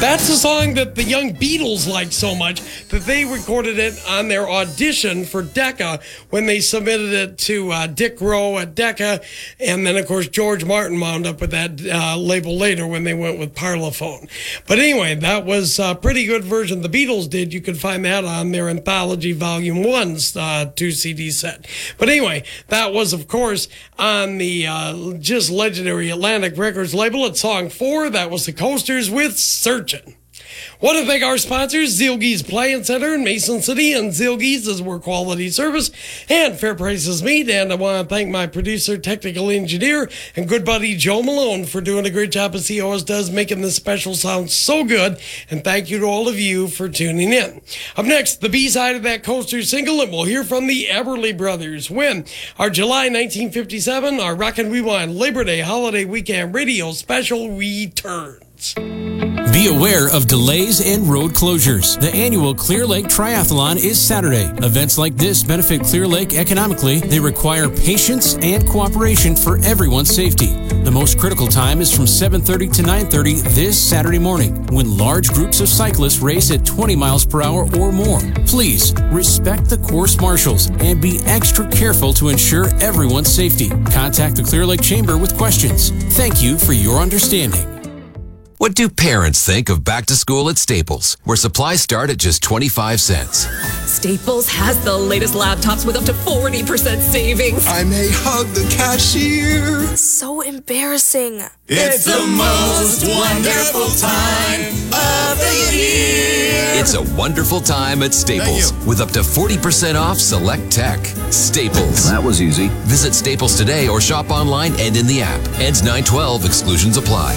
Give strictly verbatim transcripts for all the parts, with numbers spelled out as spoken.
That's a song that the Young Beatles liked so much that they recorded it on their audition for Decca when they submitted it to uh, Dick Rowe at Decca. And then, of course, George Martin wound up with that uh, label later when they went with Parlophone. But anyway, that was a pretty good version the Beatles did. You can find that on their Anthology Volume one's uh, two C D set. But anyway, that was, of course, on the uh, just legendary Atlantic Records label at song four. That was the Coasters with Searchin'. Want to thank our sponsors, Zilgi's Play Center in Mason City, and Zilgi's is where quality service and fair prices meet. And I want to thank my producer, technical engineer, and good buddy Joe Malone for doing a great job as he always does, making this special sound so good. And thank you to all of you for tuning in. Up next, the B-side of that Coaster single, and we'll hear from the Everly Brothers when our July nineteen fifty-seven, our Rock and Rewind Labor Day Holiday Weekend Radio Special returns. Be aware of delays and road closures. The annual Clear Lake Triathlon is Saturday. Events like this benefit Clear Lake economically. They require patience and cooperation for everyone's safety. The most critical time is from seven thirty to nine thirty this Saturday morning, when large groups of cyclists race at twenty miles per hour or more. Please respect the course marshals and be extra careful to ensure everyone's safety. Contact the Clear Lake Chamber with questions. Thank you for your understanding. What do parents think of back to school at Staples, where supplies start at just twenty-five cents? Staples has the latest laptops with up to forty percent savings. I may hug the cashier. So embarrassing. It's the most wonderful time of the year. It's a wonderful time at Staples with up to forty percent off select tech. Staples. That was easy. Visit Staples today or shop online and in the app. Ends nine twelve. Exclusions apply.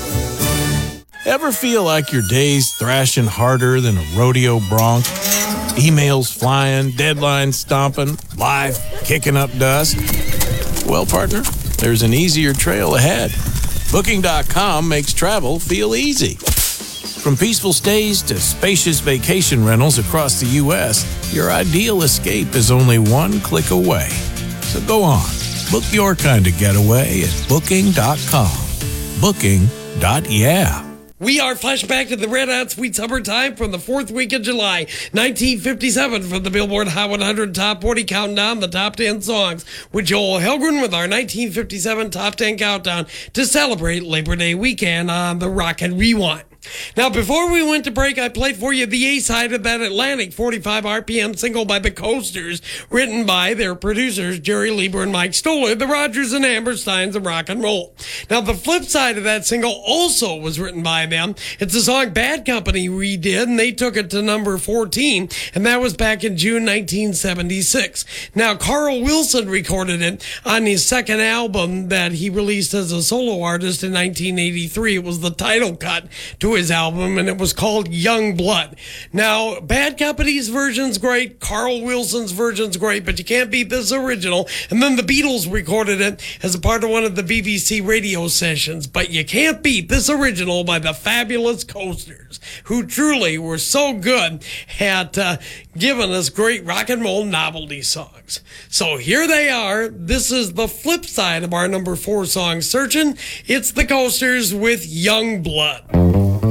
Ever feel like your day's thrashing harder than a rodeo bronc? Emails flying, deadlines stomping, life kicking up dust? Well, partner, there's an easier trail ahead. Booking dot com makes travel feel easy. From peaceful stays to spacious vacation rentals across the U S, your ideal escape is only one click away. So go on, book your kind of getaway at Booking dot com. Booking. Yeah. We are flashback to the Red Hot Sweet Summertime from the fourth week of July, nineteen fifty-seven, from the Billboard Hot one hundred Top forty Countdown, the top ten songs, with Joel Helgren with our nineteen fifty-seven Top ten Countdown to celebrate Labor Day weekend on the Rock and Rewind. Now, before we went to break, I played for you the A-side of that Atlantic forty-five R P M single by the Coasters, written by their producers, Jerry Lieber and Mike Stoller, the Rodgers and Hammersteins of rock and roll. Now, the flip side of that single also was written by them. It's a song Bad Company redid, and they took it to number fourteen, and that was back in June nineteen seventy-six. Now, Carl Wilson recorded it on his second album that he released as a solo artist in nineteen eighty-three. It was the title cut to his album, and it was called Young Blood. Now, Bad Company's version's great, Carl Wilson's version's great, but you can't beat this original. And then the Beatles recorded it as a part of one of the B B C radio sessions, but you can't beat this original by the fabulous Coasters, who truly were so good at uh, giving us great rock and roll novelty songs. So here they are. This is the flip side of our number four song, Searchin'. It's the Coasters with Young Blood.